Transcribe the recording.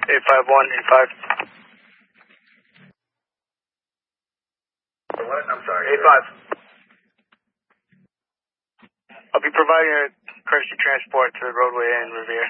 851, 85. What? I'm sorry. 85. I'll be providing a courtesy transport to the roadway in Riviera.